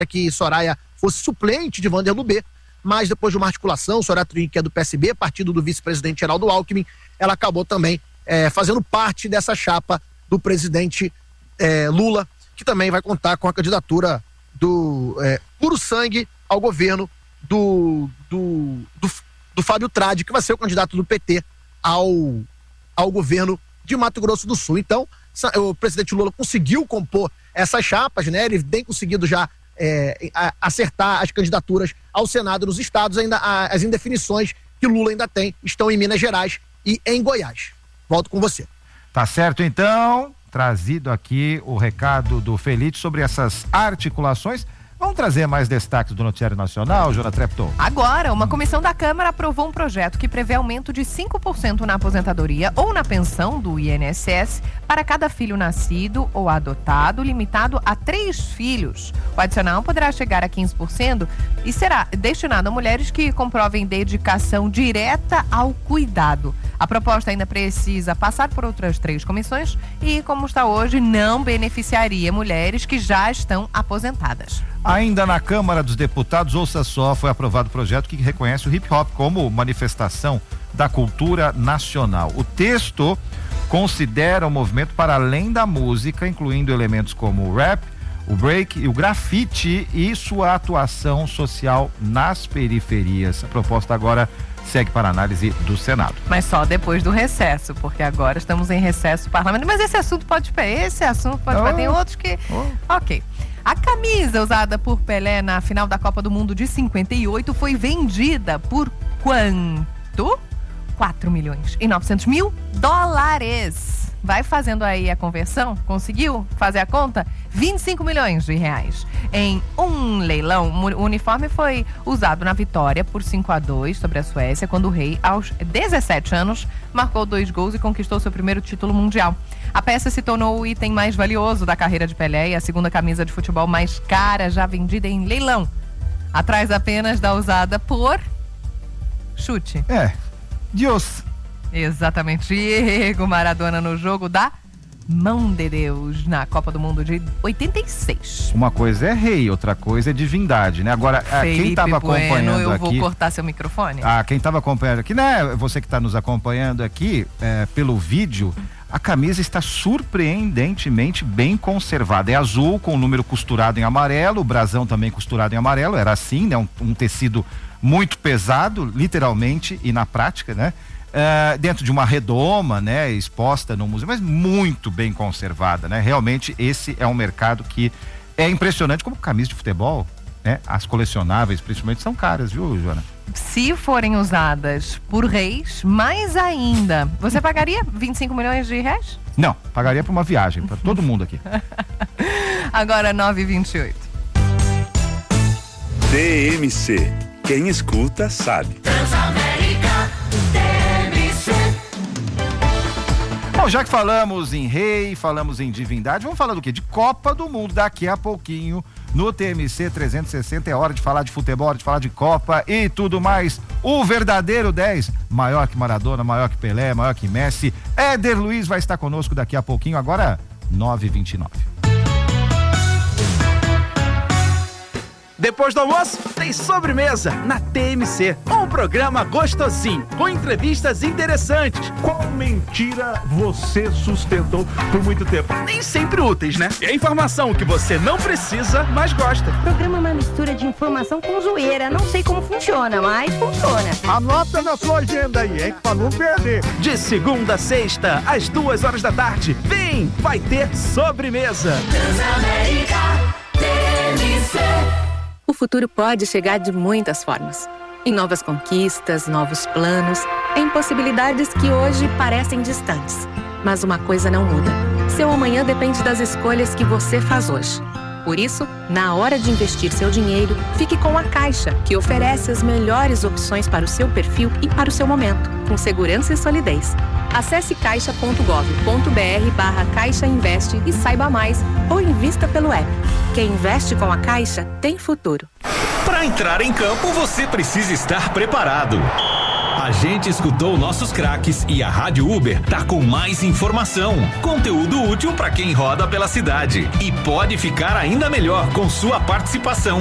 que Soraya fosse suplente de Vanderlubê, mas depois de uma articulação, Soraya Trujillo, que é do PSB, partido do vice-presidente Geraldo Alckmin, ela acabou também fazendo parte dessa chapa do presidente Lula, que também vai contar com a candidatura do puro sangue ao governo do Fábio Tradi, que vai ser o candidato do PT ao governo de Mato Grosso do Sul. Então, o presidente Lula conseguiu compor essas chapas, né? Ele tem conseguido já acertar as candidaturas ao Senado nos estados. Ainda as indefinições que Lula ainda tem estão em Minas Gerais e em Goiás. Volto com você. Tá certo, então, trazido aqui o recado do Felite sobre essas articulações. Vamos trazer mais destaques do Noticiário Nacional, Jona Trepton? Agora, uma comissão da Câmara aprovou um projeto que prevê aumento de 5% na aposentadoria ou na pensão do INSS para cada filho nascido ou adotado, limitado a 3 filhos. O adicional poderá chegar a 15% e será destinado a mulheres que comprovem dedicação direta ao cuidado. A proposta ainda precisa passar por outras 3 comissões e, como está hoje, não beneficiaria mulheres que já estão aposentadas. Ainda na Câmara dos Deputados, ouça só, foi aprovado o projeto que reconhece o hip hop como manifestação da cultura nacional. O texto considera o movimento para além da música, incluindo elementos como o rap, o break e o grafite e sua atuação social nas periferias. A proposta agora segue para análise do Senado. Mas só depois do recesso, porque agora estamos em recesso parlamentar. Mas esse assunto pode tem outros que... Ok. A camisa usada por Pelé na final da Copa do Mundo de 58 foi vendida por quanto? 4.900.000 dólares. Vai fazendo aí a conversão? Conseguiu fazer a conta? 25 milhões de reais. Em um leilão, o uniforme foi usado na vitória por 5-2 sobre a Suécia, quando o rei, aos 17 anos, marcou 2 gols e conquistou seu primeiro título mundial. A peça se tornou o item mais valioso da carreira de Pelé e a segunda camisa de futebol mais cara já vendida em leilão. Atrás apenas da usada por... Chute. Deus. Exatamente. Diego Maradona no jogo da Mão de Deus na Copa do Mundo de 86. Uma coisa é rei, outra coisa é divindade, né? Agora, quem estava acompanhando aqui... eu vou cortar seu microfone. Quem estava acompanhando aqui, né? Você que está nos acompanhando aqui pelo vídeo, a camisa está surpreendentemente bem conservada. É azul com o número costurado em amarelo, o brasão também costurado em amarelo, era assim, né? Um tecido muito pesado, literalmente e na prática, né? Dentro de uma redoma, né, exposta no museu, mas muito bem conservada, né? Realmente esse é um mercado que é impressionante, como camisa de futebol, né? As colecionáveis, principalmente, são caras, viu, Joana? Se forem usadas por reis, mais ainda. Você pagaria 25 milhões de reais? Não, pagaria para uma viagem, para todo mundo aqui. Agora 9h28. TMC. Quem escuta sabe. Bom, já que falamos em rei, falamos em divindade, vamos falar do quê? De Copa do Mundo. Daqui a pouquinho, no TMC 360, é hora de falar de futebol, hora de falar de Copa e tudo mais. O verdadeiro 10, maior que Maradona, maior que Pelé, maior que Messi. Éder Luiz vai estar conosco daqui a pouquinho, agora 9h29. Depois do almoço, tem sobremesa na TMC. Um programa gostosinho, com entrevistas interessantes. Qual mentira você sustentou por muito tempo? Nem sempre úteis, né? É informação que você não precisa, mas gosta. O programa é uma mistura de informação com zoeira. Não sei como funciona, mas funciona. Anota na sua agenda aí, hein? Pra não perder. De segunda a sexta, às 2h da tarde. Vem, vai ter sobremesa. Transamérica TMC. O futuro pode chegar de muitas formas. Em novas conquistas, novos planos, em possibilidades que hoje parecem distantes. Mas uma coisa não muda. Seu amanhã depende das escolhas que você faz hoje. Por isso, na hora de investir seu dinheiro, fique com a Caixa, que oferece as melhores opções para o seu perfil e para o seu momento, com segurança e solidez. Acesse caixa.gov.br/Caixa Investe e saiba mais, ou invista pelo app. Quem investe com a Caixa tem futuro. Para entrar em campo, você precisa estar preparado. A gente escutou nossos craques e a Rádio Uber tá com mais informação, conteúdo útil para quem roda pela cidade e pode ficar ainda melhor com sua participação.